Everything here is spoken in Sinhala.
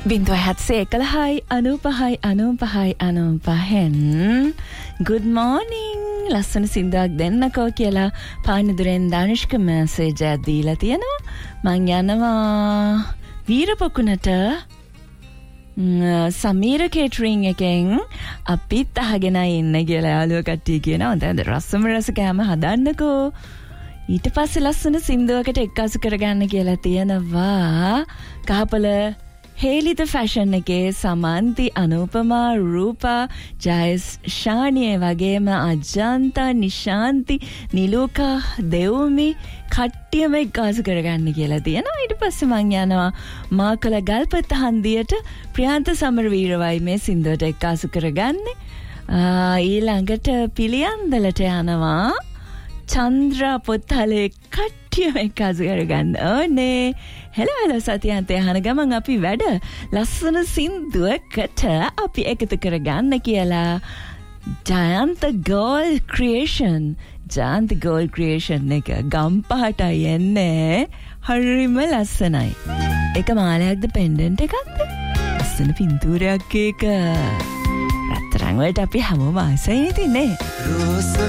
0.711959595 Good morning ලස්සන සින්දුවක් දෙන්නකෝ කියලා පානිදුරෙන් දානිෂ්ක මැසේජ් එකක් දීලා තියෙනවා මං යනවා වීරපොකුණට සමීර කේටරින් එකෙන් අපිත් අහගෙන ඉන්න කියලා යාළුවෝ කට්ටිය කියනවා දැන් රසම රස කෑම හදන්නකෝ ඊට පස්සේ ලස්සන සින්දුවකට එක්කාසු කරගන්න කියලා තියෙනවා කහපල හේලිත ෆැෂන් එකේ සමන්ති අනුපමා රූපා ජයස් ශානිය වගේම අජන්තා නිශාන්ති නිලෝකා දෙවුමි කට්ටියම එක්කාසු කරගන්න කියලා තියෙනවා ඊට පස්සේ මං යනවා මාකල ගල්පත හන්දියට ප්‍රියන්ත සමරවීරවයි මේ සින්දුවට එක්කාසු කරගන්නේ ඊළඟට පිළියන්දලට යනවා චන්ද්‍රා පොත්තලේ කට්ටියම එක්කාසු කරගන්න ඕනේ හෙලෝ සතියන්තය අහන ගමන් අපි වැඩ ලස්සන සින්දුවකට අපි එකතු කරගන්න කියලා ජයන්ත ගෝල් ක්‍රියේෂන් එක ගම්පහටයි එන්නේ හරිම ලස්සනයි එක මාලයක්ද පෙන්ඩන්ට් එකක්ද ලස්සන පින්තූරයක් එක රත්තරන් වලට අපි හැමෝම ආසයි නේද